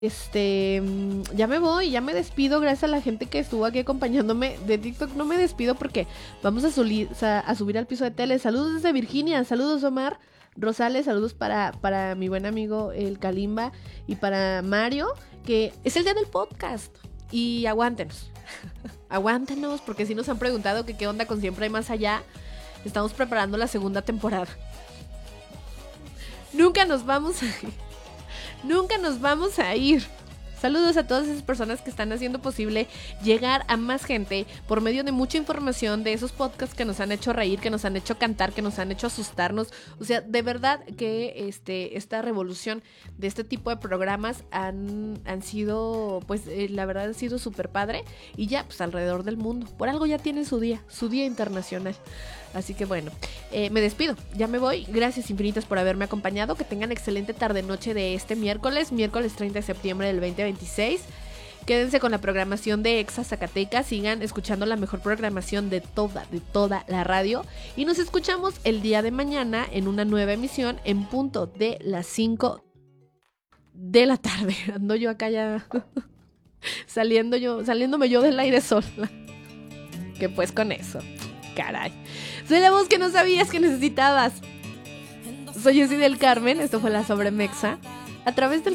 Ya me voy, ya me despido. Gracias a la gente que estuvo aquí acompañándome. De TikTok no me despido porque vamos a subir al piso de tele. Saludos desde Virginia, saludos Omar Rosales, saludos para mi buen amigo el Kalimba y para Mario, que es el día del podcast. Y aguántenos, aguántenos, porque si nos han preguntado que qué onda con Siempre Hay Más Allá. Estamos preparando la segunda temporada. Nunca nos vamos a ir. Saludos a todas esas personas que están haciendo posible llegar a más gente por medio de mucha información, de esos podcasts que nos han hecho reír, que nos han hecho cantar, que nos han hecho asustarnos. O sea, de verdad que esta revolución de este tipo de programas han sido, pues la verdad ha sido súper padre. Y ya, pues alrededor del mundo. Por algo ya tienen su día internacional. Así que bueno, me despido, ya me voy. Gracias infinitas por haberme acompañado. Que tengan excelente tarde-noche de este miércoles 30 de septiembre del 2026. Quédense con la programación de Exa Zacatecas. Sigan escuchando la mejor programación de toda la radio. Y nos escuchamos el día de mañana en una nueva emisión en punto de las 5 de la tarde. Ando yo acá ya saliéndome yo del aire sola. Que pues con eso, caray. Soy la voz que no sabías que necesitabas. Soy Jessy del Carmen. Esto fue La Sobremexa a través del